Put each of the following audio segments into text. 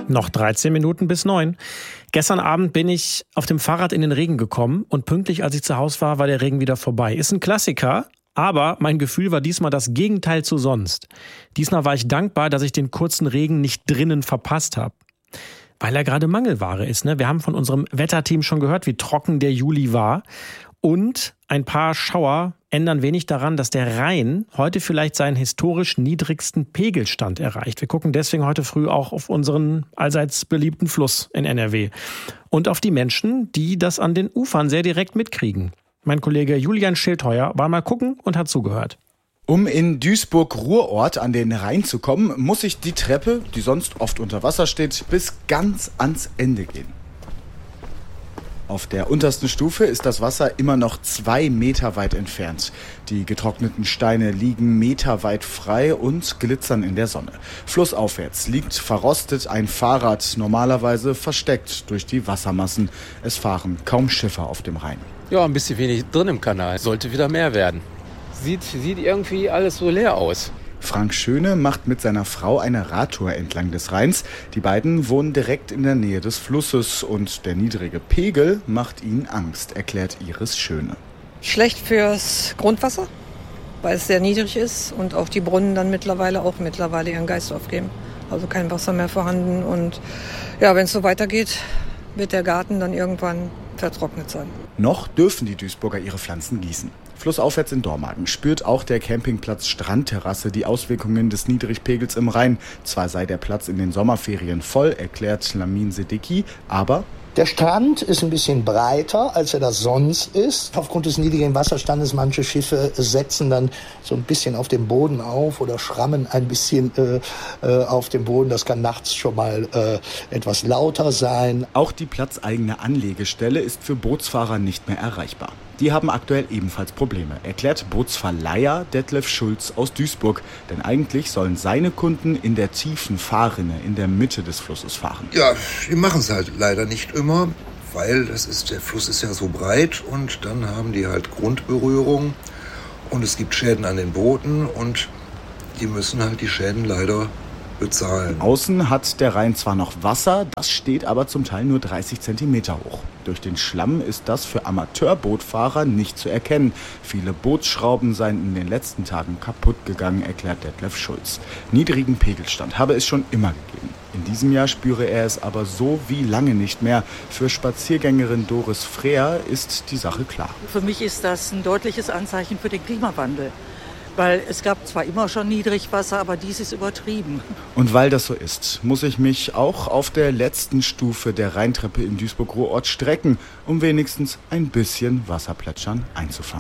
Noch 13 Minuten bis 9. Gestern Abend bin ich auf dem Fahrrad in den Regen gekommen und pünktlich, als ich zu Hause war, war der Regen wieder vorbei. Ist ein Klassiker, aber mein Gefühl war diesmal das Gegenteil zu sonst. Diesmal war ich dankbar, dass ich den kurzen Regen nicht drinnen verpasst habe. Weil er gerade Mangelware ist, ne? Wir haben von unserem Wetterteam schon gehört, wie trocken der Juli war. Und ein paar Schauer ändern wenig daran, dass der Rhein heute vielleicht seinen historisch niedrigsten Pegelstand erreicht. Wir gucken deswegen heute früh auch auf unseren allseits beliebten Fluss in NRW. Und auf die Menschen, die das an den Ufern sehr direkt mitkriegen. Mein Kollege Julian Schildheuer war mal gucken und hat zugehört. Um in Duisburg-Ruhrort an den Rhein zu kommen, muss ich die Treppe, die sonst oft unter Wasser steht, bis ganz ans Ende gehen. Auf der untersten Stufe ist das Wasser immer noch 2 Meter weit entfernt. Die getrockneten Steine liegen meterweit frei und glitzern in der Sonne. Flussaufwärts liegt verrostet ein Fahrrad, normalerweise versteckt durch die Wassermassen. Es fahren kaum Schiffe auf dem Rhein. Ja, ein bisschen wenig drin im Kanal. Sollte wieder mehr werden. Sieht irgendwie alles so leer aus. Frank Schöne macht mit seiner Frau eine Radtour entlang des Rheins. Die beiden wohnen direkt in der Nähe des Flusses und der niedrige Pegel macht ihnen Angst, erklärt Iris Schöne. Schlecht fürs Grundwasser, weil es sehr niedrig ist und auch die Brunnen dann mittlerweile ihren Geist aufgeben. Also kein Wasser mehr vorhanden und ja, wenn es so weitergeht, wird der Garten dann irgendwann vertrocknet sein. Noch dürfen die Duisburger ihre Pflanzen gießen. Flussaufwärts in Dormagen spürt auch der Campingplatz Strandterrasse die Auswirkungen des Niedrigpegels im Rhein. Zwar sei der Platz in den Sommerferien voll, erklärt Lamin Sedeki, aber der Strand ist ein bisschen breiter, als er das sonst ist. Aufgrund des niedrigen Wasserstandes, manche Schiffe setzen dann so ein bisschen auf dem Boden auf oder schrammen ein bisschen auf dem Boden. Das kann nachts schon mal etwas lauter sein. Auch die platzeigene Anlegestelle ist für Bootsfahrer nicht mehr erreichbar. Die haben aktuell ebenfalls Probleme, erklärt Bootsverleiher Detlef Schulz aus Duisburg. Denn eigentlich sollen seine Kunden in der tiefen Fahrrinne in der Mitte des Flusses fahren. Ja, die machen es halt leider nicht immer, weil der Fluss ist ja so breit und dann haben die halt Grundberührung und es gibt Schäden an den Booten und die müssen halt die Schäden leider bezahlen. Außen hat der Rhein zwar noch Wasser, das steht aber zum Teil nur 30 Zentimeter hoch. Durch den Schlamm ist das für Amateurbootfahrer nicht zu erkennen. Viele Bootsschrauben seien in den letzten Tagen kaputt gegangen, erklärt Detlef Schulz. Niedrigen Pegelstand habe es schon immer gegeben. In diesem Jahr spüre er es aber so wie lange nicht mehr. Für Spaziergängerin Doris Freer ist die Sache klar. Für mich ist das ein deutliches Anzeichen für den Klimawandel. Weil es gab zwar immer schon Niedrigwasser, aber dies ist übertrieben. Und weil das so ist, muss ich mich auch auf der letzten Stufe der Rheintreppe in Duisburg-Ruhrort strecken, um wenigstens ein bisschen Wasserplätschern einzufangen.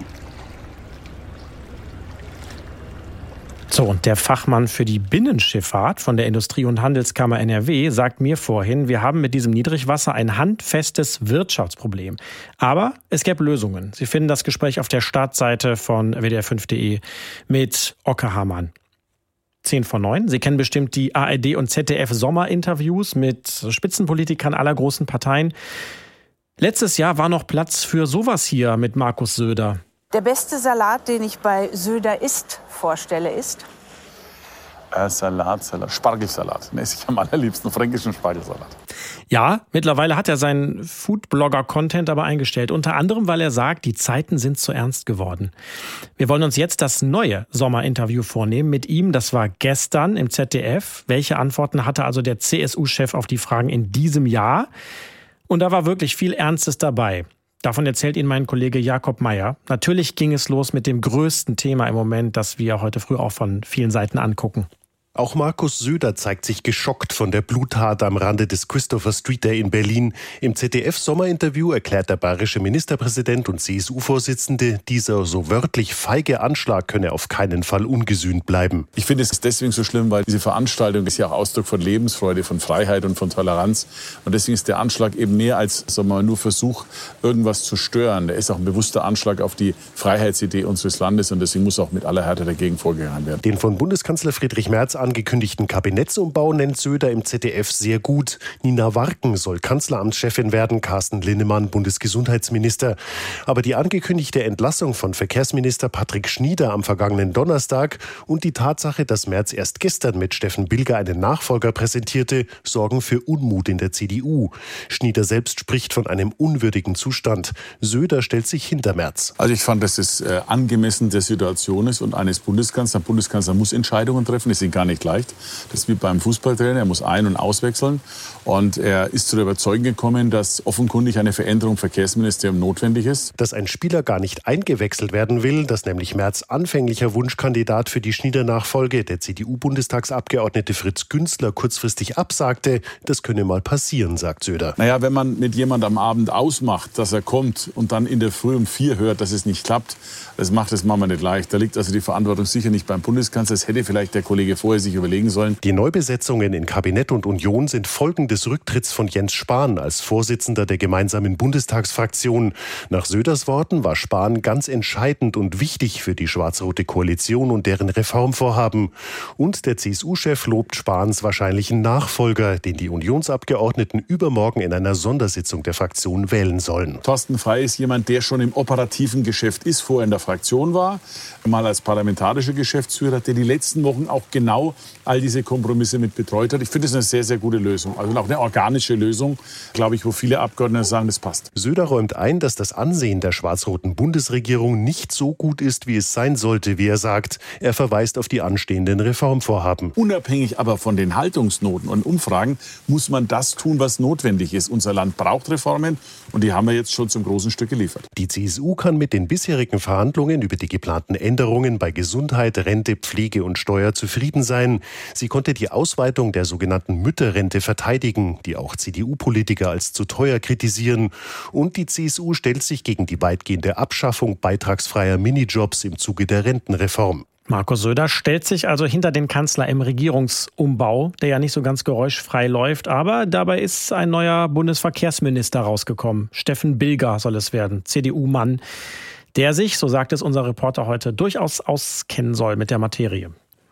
So, und der Fachmann für die Binnenschifffahrt von der Industrie- und Handelskammer NRW sagt mir vorhin, wir haben mit diesem Niedrigwasser ein handfestes Wirtschaftsproblem. Aber es gäbe Lösungen. Sie finden das Gespräch auf der Startseite von WDR5.de mit Okke Hamann. 8:10. Sie kennen bestimmt die ARD und ZDF-Sommerinterviews mit Spitzenpolitikern aller großen Parteien. Letztes Jahr war noch Platz für sowas hier mit Markus Söder. Der beste Salat, den ich bei Söder vorstelle, ist? Salat, Spargelsalat. Esse ich am allerliebsten, fränkischen Spargelsalat. Ja, mittlerweile hat er seinen Foodblogger-Content aber eingestellt. Unter anderem, weil er sagt, die Zeiten sind zu ernst geworden. Wir wollen uns jetzt das neue Sommerinterview vornehmen mit ihm. Das war gestern im ZDF. Welche Antworten hatte also der CSU-Chef auf die Fragen in diesem Jahr? Und da war wirklich viel Ernstes dabei. Davon erzählt Ihnen mein Kollege Jakob Meyer. Natürlich ging es los mit dem größten Thema im Moment, das wir heute früh auch von vielen Seiten angucken. Auch Markus Söder zeigt sich geschockt von der Bluttat am Rande des Christopher Street Day in Berlin. Im ZDF-Sommerinterview erklärt der bayerische Ministerpräsident und CSU-Vorsitzende, dieser so wörtlich feige Anschlag könne auf keinen Fall ungesühnt bleiben. Ich finde es deswegen so schlimm, weil diese Veranstaltung ist ja auch Ausdruck von Lebensfreude, von Freiheit und von Toleranz. Und deswegen ist der Anschlag eben mehr als nur Versuch, irgendwas zu stören. Der ist auch ein bewusster Anschlag auf die Freiheitsidee unseres Landes und deswegen muss auch mit aller Härte dagegen vorgegangen werden. Den von Bundeskanzler Friedrich Merz angekündigten Kabinettsumbau nennt Söder im ZDF sehr gut. Nina Warken soll Kanzleramtschefin werden, Carsten Linnemann Bundesgesundheitsminister. Aber die angekündigte Entlassung von Verkehrsminister Patrick Schnieder am vergangenen Donnerstag und die Tatsache, dass Merz erst gestern mit Steffen Bilger einen Nachfolger präsentierte, sorgen für Unmut in der CDU. Schnieder selbst spricht von einem unwürdigen Zustand. Söder stellt sich hinter Merz. Also ich fand, dass es angemessen der Situation ist und eines Bundeskanzlers. Der Bundeskanzler muss Entscheidungen treffen, das ist gar nicht leicht. Das ist wie beim Fußballtrainer, er muss ein- und auswechseln. Und er ist zu der Überzeugung gekommen, dass offenkundig eine Veränderung im Verkehrsministerium notwendig ist. Dass ein Spieler gar nicht eingewechselt werden will, dass nämlich Merz anfänglicher Wunschkandidat für die Schnieder-Nachfolge, der CDU-Bundestagsabgeordnete Fritz Günzler, kurzfristig absagte, das könne mal passieren, sagt Söder. Naja, wenn man mit jemandem am Abend ausmacht, dass er kommt und dann in der Früh um 4 hört, dass es nicht klappt, das macht das Mama nicht leicht. Da liegt also die Verantwortung sicher nicht beim Bundeskanzler. Das hätte vielleicht der Kollege vorher sich überlegen sollen. Die Neubesetzungen in Kabinett und Union sind Folgen des Rücktritts von Jens Spahn als Vorsitzender der gemeinsamen Bundestagsfraktion. Nach Söders Worten war Spahn ganz entscheidend und wichtig für die schwarz-rote Koalition und deren Reformvorhaben. Und der CSU-Chef lobt Spahns wahrscheinlichen Nachfolger, den die Unionsabgeordneten übermorgen in einer Sondersitzung der Fraktion wählen sollen. Thorsten Frey ist jemand, der schon im operativen Geschäft ist, vorher in der Fraktion war, mal als parlamentarischer Geschäftsführer, der die letzten Wochen auch genau all diese Kompromisse mit betreut hat. Ich finde das eine sehr, sehr gute Lösung. Also auch eine organische Lösung, glaube ich, wo viele Abgeordnete sagen, das passt. Söder räumt ein, dass das Ansehen der schwarz-roten Bundesregierung nicht so gut ist, wie es sein sollte, wie er sagt. Er verweist auf die anstehenden Reformvorhaben. Unabhängig aber von den Haltungsnoten und Umfragen muss man das tun, was notwendig ist. Unser Land braucht Reformen und die haben wir jetzt schon zum großen Stück geliefert. Die CSU kann mit den bisherigen Verhandlungen über die geplanten Änderungen bei Gesundheit, Rente, Pflege und Steuer zufrieden sein. Sie konnte die Ausweitung der sogenannten Mütterrente verteidigen, die auch CDU-Politiker als zu teuer kritisieren. Und die CSU stellt sich gegen die weitgehende Abschaffung beitragsfreier Minijobs im Zuge der Rentenreform. Markus Söder stellt sich also hinter den Kanzler im Regierungsumbau, der ja nicht so ganz geräuschfrei läuft. Aber dabei ist ein neuer Bundesverkehrsminister rausgekommen. Steffen Bilger soll es werden, CDU-Mann, der sich, so sagt es unser Reporter heute, durchaus auskennen soll mit der Materie.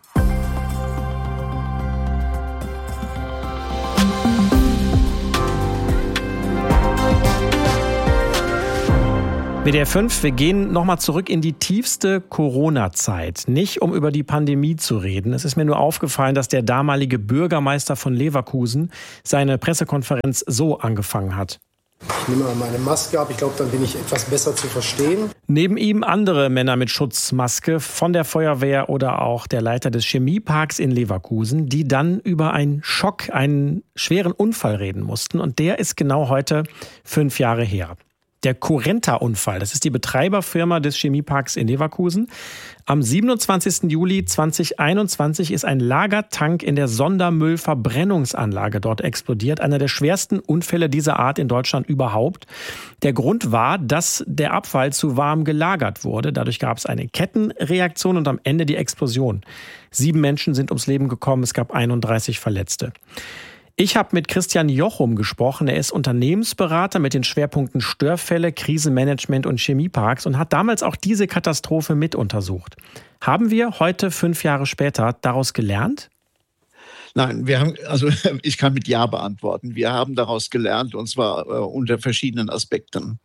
WDR 5, wir gehen nochmal zurück in die tiefste Corona-Zeit. Nicht, um über die Pandemie zu reden. Es ist mir nur aufgefallen, dass der damalige Bürgermeister von Leverkusen seine Pressekonferenz so angefangen hat. Ich nehme mal meine Maske ab, ich glaube, dann bin ich etwas besser zu verstehen. Neben ihm andere Männer mit Schutzmaske von der Feuerwehr oder auch der Leiter des Chemieparks in Leverkusen, die dann über einen Schock, einen schweren Unfall reden mussten. Und der ist genau heute 5 Jahre her. Der Currenta-Unfall, das ist die Betreiberfirma des Chemieparks in Leverkusen. Am 27. Juli 2021 ist ein Lagertank in der Sondermüllverbrennungsanlage dort explodiert. Einer der schwersten Unfälle dieser Art in Deutschland überhaupt. Der Grund war, dass der Abfall zu warm gelagert wurde. Dadurch gab es eine Kettenreaktion und am Ende die Explosion. 7 Menschen sind ums Leben gekommen, es gab 31 Verletzte. Ich habe mit Christian Jochum gesprochen. Er ist Unternehmensberater mit den Schwerpunkten Störfälle, Krisenmanagement und Chemieparks und hat damals auch diese Katastrophe mit untersucht. Haben wir heute 5 Jahre später daraus gelernt? Nein, ich kann mit Ja beantworten. Wir haben daraus gelernt und zwar unter verschiedenen Aspekten.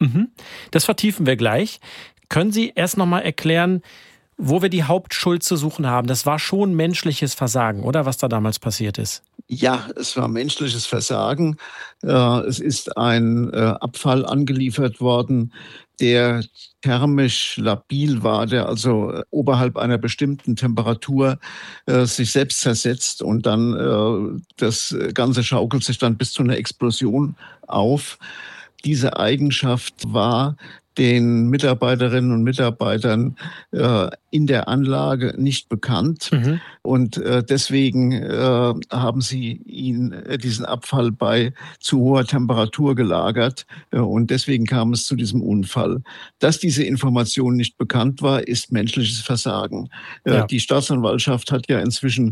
Das vertiefen wir gleich. Können Sie erst noch mal erklären, wo wir die Hauptschuld zu suchen haben? Das war schon menschliches Versagen, oder was da damals passiert ist? Ja, es war menschliches Versagen. Es ist ein Abfall angeliefert worden, der thermisch labil war, der also oberhalb einer bestimmten Temperatur sich selbst zersetzt und dann das Ganze schaukelt sich dann bis zu einer Explosion auf. Diese Eigenschaft war den Mitarbeiterinnen und Mitarbeitern in der Anlage nicht bekannt. Und deswegen haben sie diesen Abfall bei zu hoher Temperatur gelagert. Und deswegen kam es zu diesem Unfall. Dass diese Information nicht bekannt war, ist menschliches Versagen. Ja. Die Staatsanwaltschaft hat ja inzwischen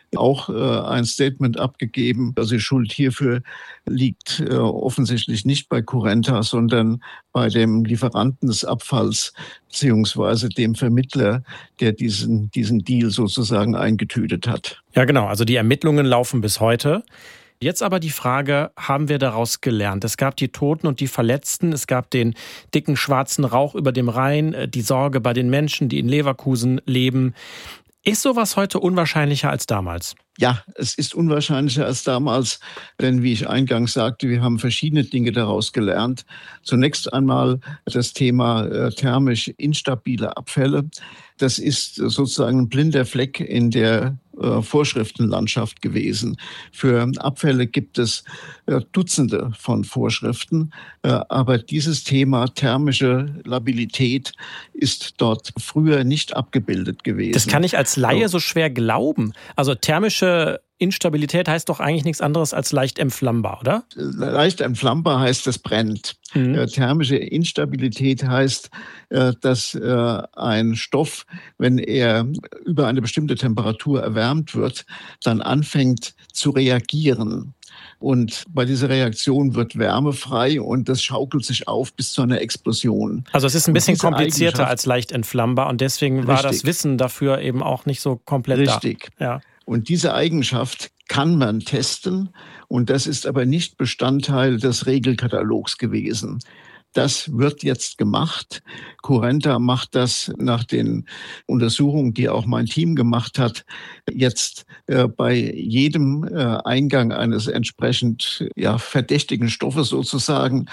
auch ein Statement abgegeben. Also die Schuld hierfür liegt offensichtlich nicht bei Currenta, sondern bei dem Lieferanten des Abfalls beziehungsweise dem Vermittler, der diesen Deal sozusagen eingetütet hat. Ja, genau. Also die Ermittlungen laufen bis heute. Jetzt aber die Frage, haben wir daraus gelernt? Es gab die Toten und die Verletzten, es gab den dicken schwarzen Rauch über dem Rhein, die Sorge bei den Menschen, die in Leverkusen leben. Ist sowas heute unwahrscheinlicher als damals? Ja, es ist unwahrscheinlicher als damals, denn wie ich eingangs sagte, wir haben verschiedene Dinge daraus gelernt. Zunächst einmal das Thema thermisch instabile Abfälle. Das ist sozusagen ein blinder Fleck in der Vorschriftenlandschaft gewesen. Für Abfälle gibt es Dutzende von Vorschriften, aber dieses Thema thermische Labilität ist dort früher nicht abgebildet gewesen. Das kann ich als Laie so schwer glauben. Also thermische Instabilität heißt doch eigentlich nichts anderes als leicht entflammbar, oder? Leicht entflammbar heißt, es brennt. Thermische Instabilität heißt, dass ein Stoff, wenn er über eine bestimmte Temperatur erwärmt wird, dann anfängt zu reagieren. Und bei dieser Reaktion wird Wärme frei und das schaukelt sich auf bis zu einer Explosion. Also es ist ein bisschen komplizierter als leicht entflammbar und deswegen war das Wissen dafür eben auch nicht so komplett da. Richtig. Ja. Und diese Eigenschaft kann man testen und das ist aber nicht Bestandteil des Regelkatalogs gewesen. Das wird jetzt gemacht. Currenta macht das nach den Untersuchungen, die auch mein Team gemacht hat, jetzt bei jedem Eingang eines entsprechend verdächtigen Stoffes sozusagen.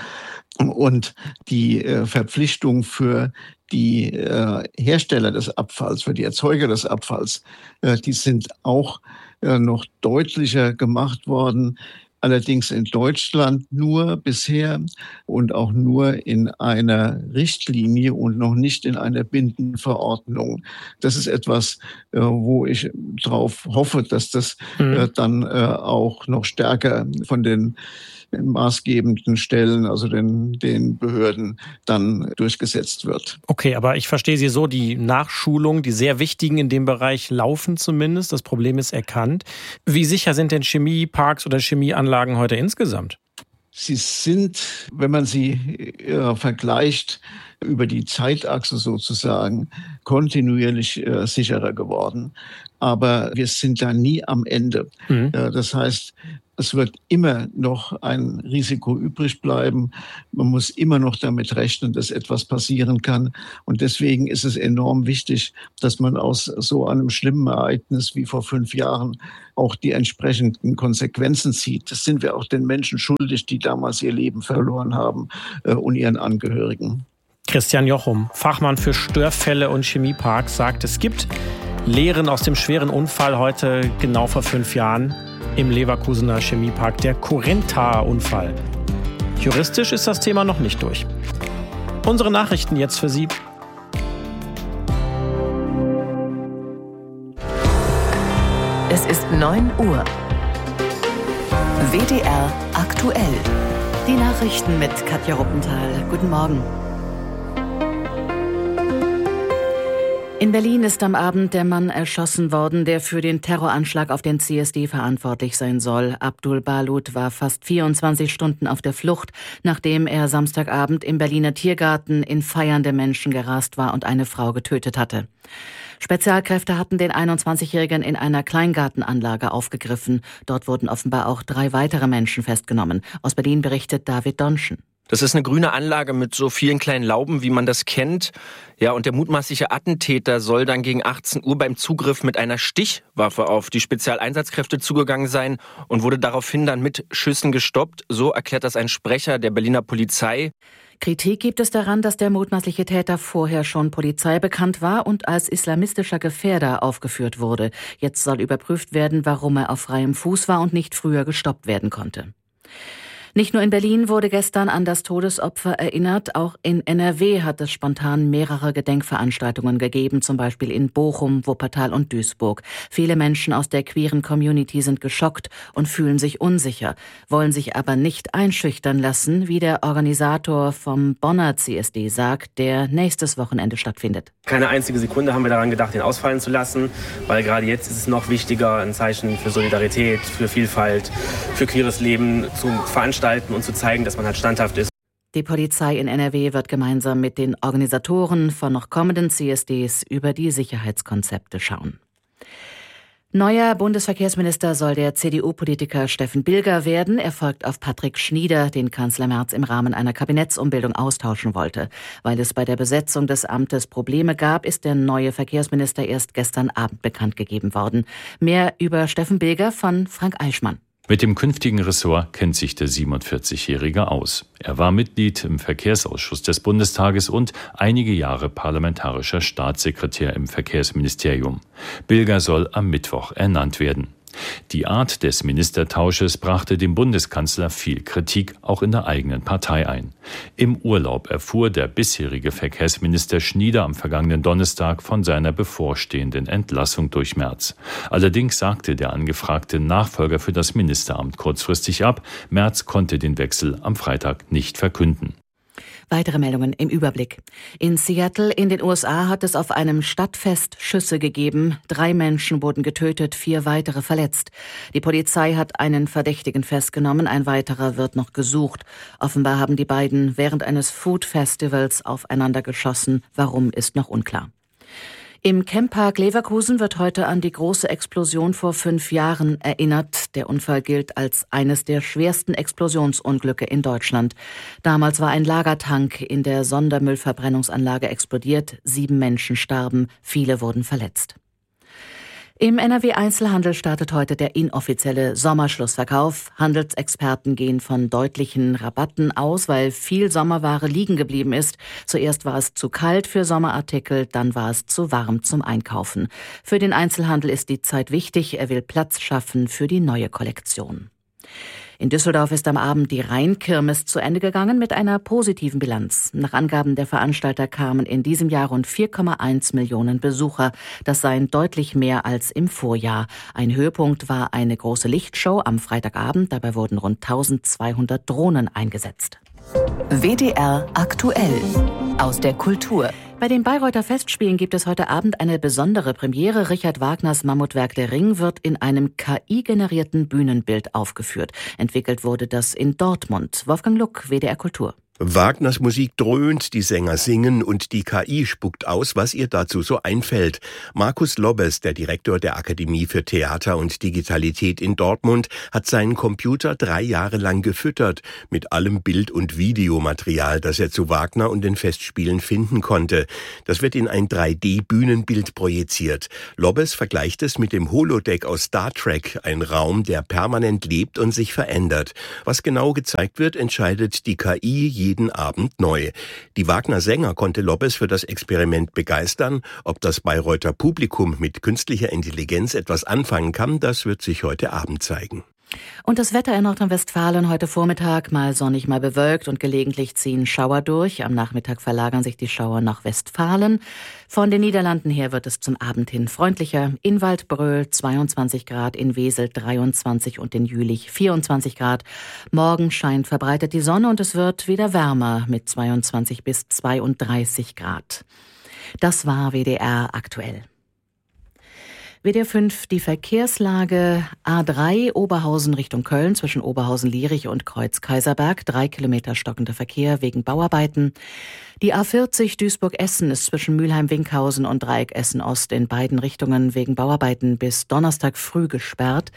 Und die Verpflichtung für die Hersteller des Abfalls, für die Erzeuger des Abfalls, die sind auch noch deutlicher gemacht worden. Allerdings in Deutschland nur bisher und auch nur in einer Richtlinie und noch nicht in einer bindenden Verordnung. Das ist etwas, wo ich darauf hoffe, dass das dann auch noch stärker von den maßgebenden Stellen, also den Behörden, dann durchgesetzt wird. Okay, aber ich verstehe Sie so, die Nachschulungen, die sehr wichtigen in dem Bereich laufen zumindest. Das Problem ist erkannt. Wie sicher sind denn Chemieparks oder Chemieanlagen heute insgesamt? Sie sind, wenn man sie vergleicht, über die Zeitachse sozusagen kontinuierlich sicherer geworden. Aber wir sind da nie am Ende. Das heißt, es wird immer noch ein Risiko übrig bleiben. Man muss immer noch damit rechnen, dass etwas passieren kann. Und deswegen ist es enorm wichtig, dass man aus so einem schlimmen Ereignis wie vor 5 Jahren auch die entsprechenden Konsequenzen zieht. Das sind wir auch den Menschen schuldig, die damals ihr Leben verloren haben und ihren Angehörigen. Christian Jochum, Fachmann für Störfälle und Chemieparks, sagt, es gibt Lehren aus dem schweren Unfall heute genau vor 5 Jahren im Leverkusener Chemiepark, der Currenta-Unfall. Juristisch ist das Thema noch nicht durch. Unsere Nachrichten jetzt für Sie. Es ist 9 Uhr. WDR aktuell. Die Nachrichten mit Katja Ruppenthal. Guten Morgen. In Berlin ist am Abend der Mann erschossen worden, der für den Terroranschlag auf den CSD verantwortlich sein soll. Abdul Balut war fast 24 Stunden auf der Flucht, nachdem er Samstagabend im Berliner Tiergarten in feiernde Menschen gerast war und eine Frau getötet hatte. Spezialkräfte hatten den 21-Jährigen in einer Kleingartenanlage aufgegriffen. Dort wurden offenbar auch 3 weitere Menschen festgenommen. Aus Berlin berichtet David Donschen. Das ist eine grüne Anlage mit so vielen kleinen Lauben, wie man das kennt. Ja, und der mutmaßliche Attentäter soll dann gegen 18 Uhr beim Zugriff mit einer Stichwaffe auf die Spezialeinsatzkräfte zugegangen sein und wurde daraufhin dann mit Schüssen gestoppt. So erklärt das ein Sprecher der Berliner Polizei. Kritik gibt es daran, dass der mutmaßliche Täter vorher schon Polizei bekannt war und als islamistischer Gefährder aufgeführt wurde. Jetzt soll überprüft werden, warum er auf freiem Fuß war und nicht früher gestoppt werden konnte. Nicht nur in Berlin wurde gestern an das Todesopfer erinnert, auch in NRW hat es spontan mehrere Gedenkveranstaltungen gegeben, zum Beispiel in Bochum, Wuppertal und Duisburg. Viele Menschen aus der queeren Community sind geschockt und fühlen sich unsicher, wollen sich aber nicht einschüchtern lassen, wie der Organisator vom Bonner CSD sagt, der nächstes Wochenende stattfindet. Keine einzige Sekunde haben wir daran gedacht, ihn ausfallen zu lassen, weil gerade jetzt ist es noch wichtiger, ein Zeichen für Solidarität, für Vielfalt, für queeres Leben zu veranstalten und zu zeigen, dass man halt standhaft ist. Die Polizei in NRW wird gemeinsam mit den Organisatoren von noch kommenden CSDs über die Sicherheitskonzepte schauen. Neuer Bundesverkehrsminister soll der CDU-Politiker Steffen Bilger werden. Er folgt auf Patrick Schnieder, den Kanzler Merz im Rahmen einer Kabinettsumbildung austauschen wollte. Weil es bei der Besetzung des Amtes Probleme gab, ist der neue Verkehrsminister erst gestern Abend bekannt gegeben worden. Mehr über Steffen Bilger von Frank Eichmann. Mit dem künftigen Ressort kennt sich der 47-Jährige aus. Er war Mitglied im Verkehrsausschuss des Bundestages und einige Jahre parlamentarischer Staatssekretär im Verkehrsministerium. Bilger soll am Mittwoch ernannt werden. Die Art des Ministertausches brachte dem Bundeskanzler viel Kritik, auch in der eigenen Partei ein. Im Urlaub erfuhr der bisherige Verkehrsminister Schnieder am vergangenen Donnerstag von seiner bevorstehenden Entlassung durch Merz. Allerdings sagte der angefragte Nachfolger für das Ministeramt kurzfristig ab. Merz konnte den Wechsel am Freitag nicht verkünden. Weitere Meldungen im Überblick. In Seattle in den USA hat es auf einem Stadtfest Schüsse gegeben. 3 Menschen wurden getötet, 4 weitere verletzt. Die Polizei hat einen Verdächtigen festgenommen, ein weiterer wird noch gesucht. Offenbar haben die beiden während eines Food-Festivals aufeinander geschossen. Warum, ist noch unklar. Im Camppark Leverkusen wird heute an die große Explosion vor 5 Jahren erinnert. Der Unfall gilt als eines der schwersten Explosionsunglücke in Deutschland. Damals war ein Lagertank in der Sondermüllverbrennungsanlage explodiert. 7 Menschen starben, viele wurden verletzt. Im NRW-Einzelhandel startet heute der inoffizielle Sommerschlussverkauf. Handelsexperten gehen von deutlichen Rabatten aus, weil viel Sommerware liegen geblieben ist. Zuerst war es zu kalt für Sommerartikel, dann war es zu warm zum Einkaufen. Für den Einzelhandel ist die Zeit wichtig. Er will Platz schaffen für die neue Kollektion. In Düsseldorf ist am Abend die Rheinkirmes zu Ende gegangen mit einer positiven Bilanz. Nach Angaben der Veranstalter kamen in diesem Jahr rund 4,1 Millionen Besucher. Das seien deutlich mehr als im Vorjahr. Ein Höhepunkt war eine große Lichtshow am Freitagabend. Dabei wurden rund 1200 Drohnen eingesetzt. WDR aktuell aus der Kultur. Bei den Bayreuther Festspielen gibt es heute Abend eine besondere Premiere. Richard Wagners Mammutwerk Der Ring wird in einem KI-generierten Bühnenbild aufgeführt. Entwickelt wurde das in Dortmund. Wolfgang Luck, WDR Kultur. Wagners Musik dröhnt, die Sänger singen und die KI spuckt aus, was ihr dazu so einfällt. Markus Lobbes, der Direktor der Akademie für Theater und Digitalität in Dortmund, hat seinen Computer 3 Jahre lang gefüttert mit allem Bild- und Videomaterial, das er zu Wagner und den Festspielen finden konnte. Das wird in ein 3D-Bühnenbild projiziert. Lobbes vergleicht es mit dem Holodeck aus Star Trek, ein Raum, der permanent lebt und sich verändert. Was genau gezeigt wird, entscheidet die KI jeden Abend neu. Die Wagner-Sänger konnte Lobbes für das Experiment begeistern. Ob das Bayreuther Publikum mit künstlicher Intelligenz etwas anfangen kann, das wird sich heute Abend zeigen. Und das Wetter in Nordrhein-Westfalen heute Vormittag mal sonnig, mal bewölkt und gelegentlich ziehen Schauer durch. Am Nachmittag verlagern sich die Schauer nach Westfalen. Von den Niederlanden her wird es zum Abend hin freundlicher. In Waldbröl 22 Grad, in Wesel 23 und in Jülich 24 Grad. Morgen scheint verbreitet die Sonne und es wird wieder wärmer mit 22 bis 32 Grad. Das war WDR aktuell. WDR 5, die Verkehrslage A3 Oberhausen Richtung Köln zwischen Oberhausen-Lierich und Kreuz-Kaiserberg. 3 Kilometer stockender Verkehr wegen Bauarbeiten. Die A40 Duisburg-Essen ist zwischen Mülheim-Winkhausen und Dreieck Essen-Ost in beiden Richtungen wegen Bauarbeiten bis Donnerstag früh gesperrt.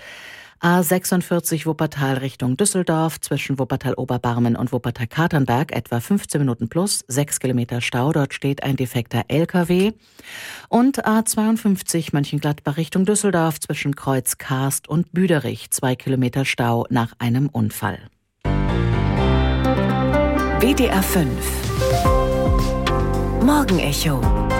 A46 Wuppertal Richtung Düsseldorf zwischen Wuppertal-Oberbarmen und Wuppertal-Katernberg etwa 15 Minuten plus, 6 Kilometer Stau, dort steht ein defekter LKW. Und A52 Mönchengladbach Richtung Düsseldorf zwischen Kreuz-Karst und Büderich, 2 Kilometer Stau nach einem Unfall. WDR 5 Morgenecho.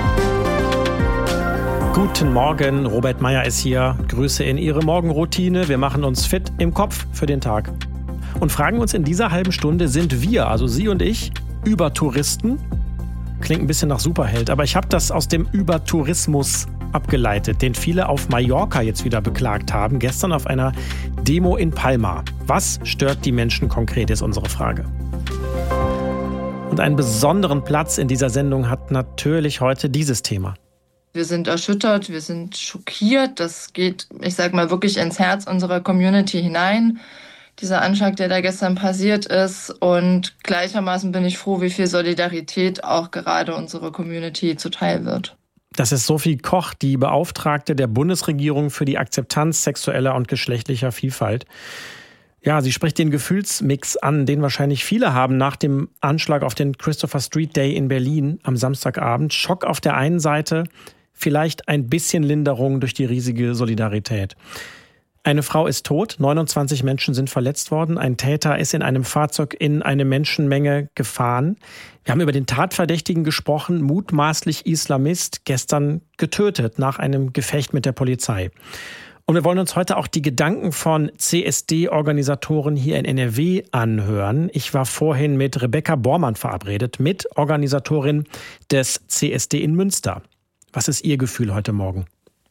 Guten Morgen, Robert Meyer ist hier. Grüße in Ihre Morgenroutine. Wir machen uns fit im Kopf für den Tag. und fragen uns in dieser halben Stunde, sind wir, also Sie und ich, Übertouristen? Klingt ein bisschen nach Superheld, aber ich habe das aus dem Übertourismus abgeleitet, den viele auf Mallorca jetzt wieder beklagt haben, gestern auf einer Demo in Palma. Was stört die Menschen konkret, ist unsere Frage. Und einen besonderen Platz in dieser Sendung hat natürlich heute dieses Thema. Wir sind erschüttert, wir sind schockiert. Das geht, ich sag mal, wirklich ins Herz unserer Community hinein. Dieser Anschlag, der da gestern passiert ist. Und gleichermaßen bin ich froh, wie viel Solidarität auch gerade unserer Community zuteil wird. Das ist Sophie Koch, die Beauftragte der Bundesregierung für die Akzeptanz sexueller und geschlechtlicher Vielfalt. Ja, sie spricht den Gefühlsmix an, den wahrscheinlich viele haben nach dem Anschlag auf den Christopher Street Day in Berlin am Samstagabend. Schock auf der einen Seite, vielleicht ein bisschen Linderung durch die riesige Solidarität. Eine Frau ist tot, 29 Menschen sind verletzt worden. Ein Täter ist in einem Fahrzeug in eine Menschenmenge gefahren. Wir haben über den Tatverdächtigen gesprochen, mutmaßlich Islamist, gestern getötet nach einem Gefecht mit der Polizei. Und wir wollen uns heute auch die Gedanken von CSD-Organisatoren hier in NRW anhören. Ich war vorhin mit Rebecca Bormann verabredet, Mitorganisatorin des CSD in Münster. Was ist Ihr Gefühl heute Morgen?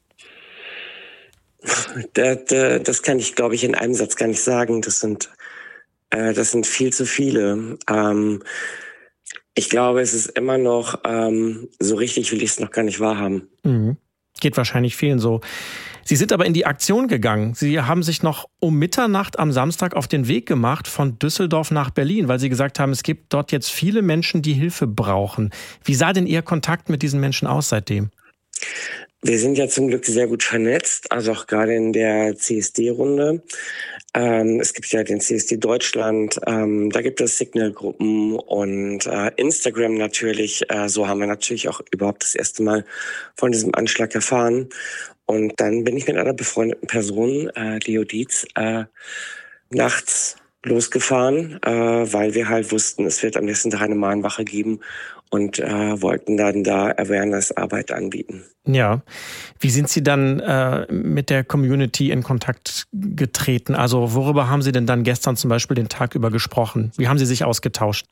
Das kann ich, glaube ich, in einem Satz gar nicht sagen. Das sind viel zu viele. Ich glaube, es ist immer noch, so richtig will ich es noch gar nicht wahrhaben. Mhm. Geht wahrscheinlich vielen so. Sie sind aber in die Aktion gegangen. Sie haben sich noch um Mitternacht am Samstag auf den Weg gemacht von Düsseldorf nach Berlin, weil Sie gesagt haben, es gibt dort jetzt viele Menschen, die Hilfe brauchen. Wie sah denn Ihr Kontakt mit diesen Menschen aus seitdem? Wir sind ja zum Glück sehr gut vernetzt, also auch gerade in der CSD-Runde. Es gibt ja den CSD Deutschland, da gibt es Signal-Gruppen und Instagram natürlich. So haben wir natürlich auch überhaupt das erste Mal von diesem Anschlag erfahren. Und dann bin ich mit einer befreundeten Person, Leo Dietz, nachts losgefahren, weil wir halt wussten, es wird am nächsten Tag eine Mahnwache geben und wollten dann da Awareness-Arbeit anbieten. Ja. Wie sind Sie dann mit der Community in Kontakt getreten? Also worüber haben Sie denn dann gestern zum Beispiel den Tag über gesprochen? Wie haben Sie sich ausgetauscht?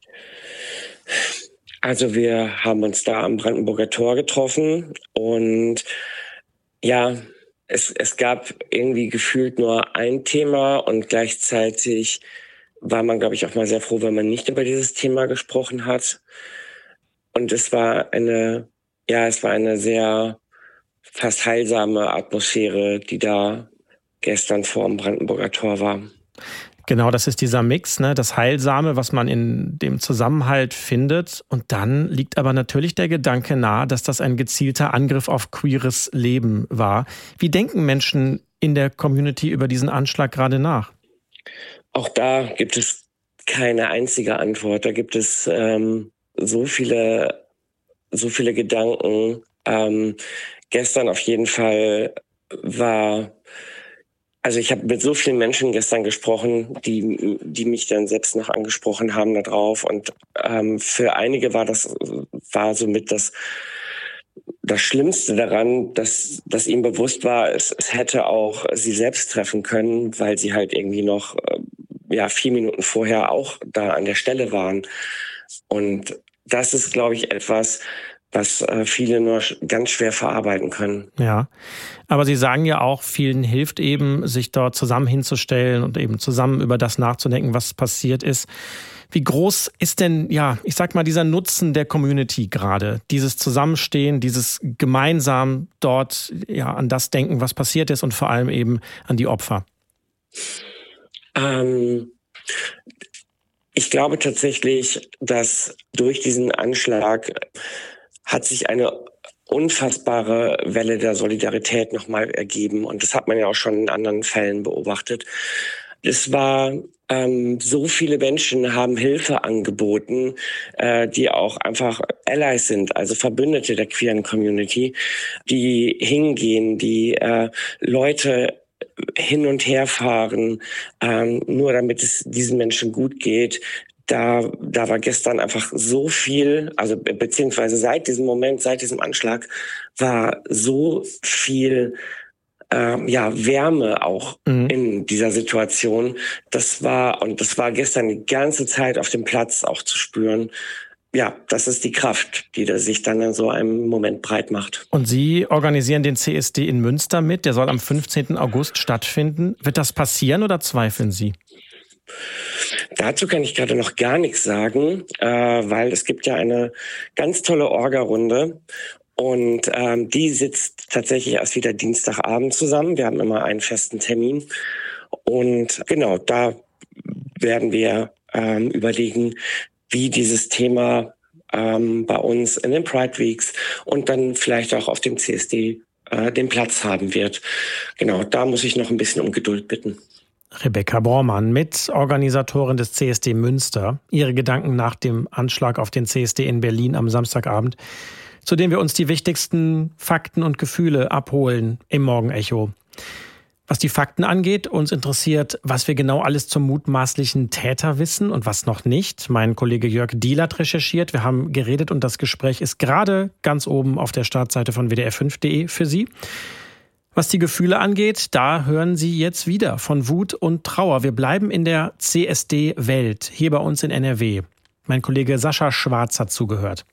Also wir haben uns da am Brandenburger Tor getroffen und ja, es gab irgendwie gefühlt nur ein Thema und gleichzeitig war man, glaube ich, auch mal sehr froh, wenn man nicht über dieses Thema gesprochen hat. Und es war eine sehr fast heilsame Atmosphäre, die da gestern vor dem Brandenburger Tor war. Genau, das ist dieser Mix, ne? Das Heilsame, was man in dem Zusammenhalt findet. Und dann liegt aber natürlich der Gedanke nahe, dass das ein gezielter Angriff auf queeres Leben war. Wie denken Menschen in der Community über diesen Anschlag gerade nach? Auch da gibt es keine einzige Antwort. Da gibt es so viele Gedanken. Gestern auf jeden Fall also ich habe mit so vielen Menschen gestern gesprochen, die mich dann selbst noch angesprochen haben da drauf. Und für einige war somit das Schlimmste daran, dass ihnen bewusst war, es hätte auch sie selbst treffen können, weil sie halt irgendwie noch 4 Minuten vorher auch da an der Stelle waren. Und das ist, glaube ich, etwas, was viele nur ganz schwer verarbeiten können. Ja, aber Sie sagen ja auch, vielen hilft eben, sich dort zusammen hinzustellen und eben zusammen über das nachzudenken, was passiert ist. Wie groß ist denn, ich sag mal, dieser Nutzen der Community gerade? Dieses Zusammenstehen, dieses gemeinsam dort an das denken, was passiert ist und vor allem eben an die Opfer? Ich glaube tatsächlich, dass durch diesen Anschlag hat sich eine unfassbare Welle der Solidarität nochmal ergeben. Und das hat man ja auch schon in anderen Fällen beobachtet. Es war, so viele Menschen haben Hilfe angeboten, die auch einfach Allies sind, also Verbündete der queeren Community, die hingehen, die Leute hin und her fahren, nur damit es diesen Menschen gut geht. Da war gestern einfach so viel, also beziehungsweise seit diesem Anschlag war so viel Wärme auch in dieser Situation. Das war gestern die ganze Zeit auf dem Platz auch zu spüren. Ja, das ist die Kraft, die sich dann in so einem Moment breit macht. Und Sie organisieren den CSD in Münster mit. Der soll am 15. August stattfinden. Wird das passieren oder zweifeln Sie? Dazu kann ich gerade noch gar nichts sagen, weil es gibt ja eine ganz tolle Orga-Runde. Und die sitzt tatsächlich erst wieder Dienstagabend zusammen. Wir haben immer einen festen Termin. Und genau, da werden wir überlegen, wie dieses Thema bei uns in den Pride Weeks und dann vielleicht auch auf dem CSD den Platz haben wird. Genau, da muss ich noch ein bisschen um Geduld bitten. Rebecca Bormann, Mitorganisatorin des CSD Münster. Ihre Gedanken nach dem Anschlag auf den CSD in Berlin am Samstagabend, zu dem wir uns die wichtigsten Fakten und Gefühle abholen im Morgenecho. Was die Fakten angeht, uns interessiert, was wir genau alles zum mutmaßlichen Täter wissen und was noch nicht. Mein Kollege Jörg Diel hat recherchiert. Wir haben geredet und das Gespräch ist gerade ganz oben auf der Startseite von wdr5.de für Sie. Was die Gefühle angeht, da hören Sie jetzt wieder von Wut und Trauer. Wir bleiben in der CSD-Welt, hier bei uns in NRW. Mein Kollege Sascha Schwarz hat zugehört.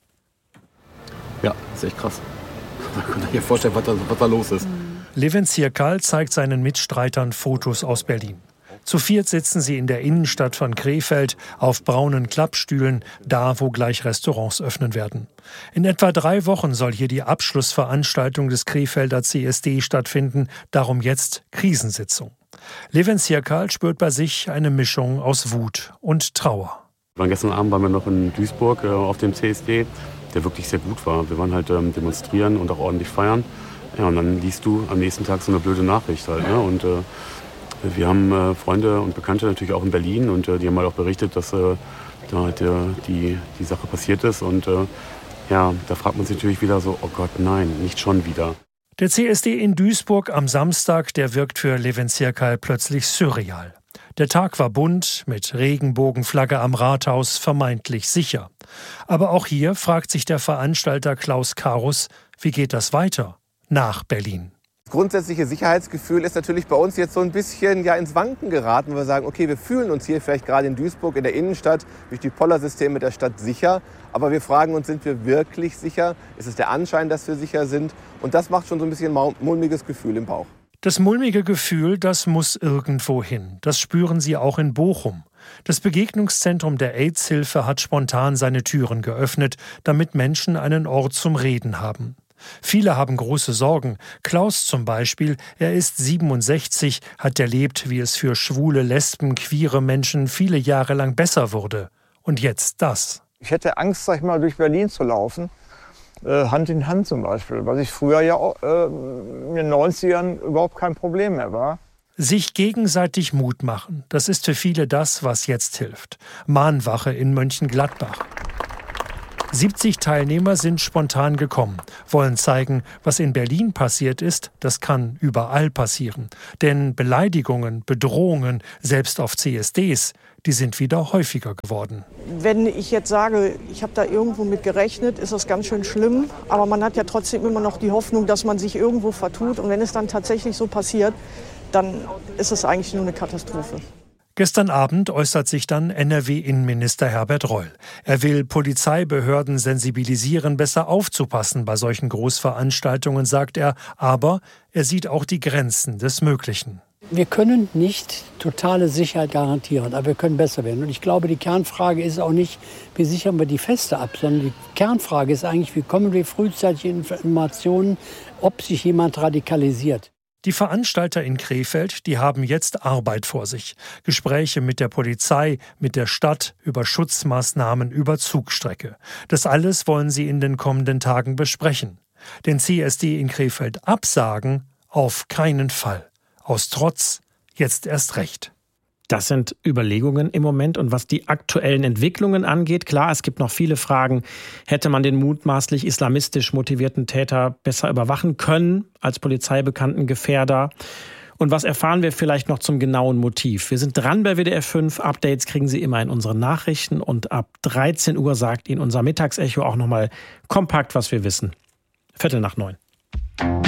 Ja, das ist echt krass. Man kann sich vorstellen, was da los ist. Levin Zirkal zeigt seinen Mitstreitern Fotos aus Berlin. Zu viert sitzen sie in der Innenstadt von Krefeld auf braunen Klappstühlen, da wo gleich Restaurants öffnen werden. In etwa 3 Wochen soll hier die Abschlussveranstaltung des Krefelder CSD stattfinden, darum jetzt Krisensitzung. Levin Zirkal spürt bei sich eine Mischung aus Wut und Trauer. Gestern Abend waren wir noch in Duisburg auf dem CSD, der wirklich sehr gut war. Wir waren halt demonstrieren und auch ordentlich feiern. Ja, und dann liest du am nächsten Tag so eine blöde Nachricht halt, ne? Und wir haben Freunde und Bekannte natürlich auch in Berlin und die haben halt auch berichtet, dass da halt die Sache passiert ist. Und da fragt man sich natürlich wieder so, oh Gott, nein, nicht schon wieder. Der CSD in Duisburg am Samstag, der wirkt für Levin Zirkal plötzlich surreal. Der Tag war bunt, mit Regenbogenflagge am Rathaus, vermeintlich sicher. Aber auch hier fragt sich der Veranstalter Klaus Karus, wie geht das weiter nach Berlin? Das grundsätzliche Sicherheitsgefühl ist natürlich bei uns jetzt so ein bisschen ins Wanken geraten, wo wir sagen, okay, wir fühlen uns hier vielleicht gerade in Duisburg in der Innenstadt durch die Pollersysteme der Stadt sicher, aber wir fragen uns, sind wir wirklich sicher? Ist es der Anschein, dass wir sicher sind? Und das macht schon so ein bisschen mulmiges Gefühl im Bauch. Das mulmige Gefühl, das muss irgendwo hin. Das spüren Sie auch in Bochum. Das Begegnungszentrum der AIDS-Hilfe hat spontan seine Türen geöffnet, damit Menschen einen Ort zum Reden haben. Viele haben große Sorgen. Klaus zum Beispiel, er ist 67, hat erlebt, wie es für schwule, Lesben, queere Menschen viele Jahre lang besser wurde. Und jetzt das. Ich hätte Angst, sag ich mal, durch Berlin zu laufen. Hand in Hand zum Beispiel, was ich früher ja in den 90ern überhaupt kein Problem mehr war. Sich gegenseitig Mut machen, das ist für viele das, was jetzt hilft. Mahnwache in Mönchengladbach. 70 Teilnehmer sind spontan gekommen, wollen zeigen, was in Berlin passiert ist, das kann überall passieren. Denn Beleidigungen, Bedrohungen, selbst auf CSDs, die sind wieder häufiger geworden. Wenn ich jetzt sage, ich habe da irgendwo mit gerechnet, ist das ganz schön schlimm. Aber man hat ja trotzdem immer noch die Hoffnung, dass man sich irgendwo vertut. Und wenn es dann tatsächlich so passiert, dann ist es eigentlich nur eine Katastrophe. Gestern Abend äußert sich dann NRW-Innenminister Herbert Reul. Er will Polizeibehörden sensibilisieren, besser aufzupassen bei solchen Großveranstaltungen, sagt er. Aber er sieht auch die Grenzen des Möglichen. Wir können nicht totale Sicherheit garantieren, aber wir können besser werden. Und ich glaube, die Kernfrage ist auch nicht, wie sichern wir die Feste ab, sondern die Kernfrage ist eigentlich, wie kommen wir frühzeitig Informationen, ob sich jemand radikalisiert. Die Veranstalter in Krefeld, die haben jetzt Arbeit vor sich. Gespräche mit der Polizei, mit der Stadt, über Schutzmaßnahmen, über Zugstrecke. Das alles wollen sie in den kommenden Tagen besprechen. Den CSD in Krefeld absagen? Auf keinen Fall. Aus Trotz jetzt erst recht. Das sind Überlegungen im Moment. Und was die aktuellen Entwicklungen angeht, klar, es gibt noch viele Fragen. Hätte man den mutmaßlich islamistisch motivierten Täter besser überwachen können als polizeibekannten Gefährder? Und was erfahren wir vielleicht noch zum genauen Motiv? Wir sind dran bei WDR 5. Updates kriegen Sie immer in unseren Nachrichten. Und ab 13 Uhr sagt Ihnen unser Mittagsecho auch nochmal kompakt, was wir wissen. 8:45.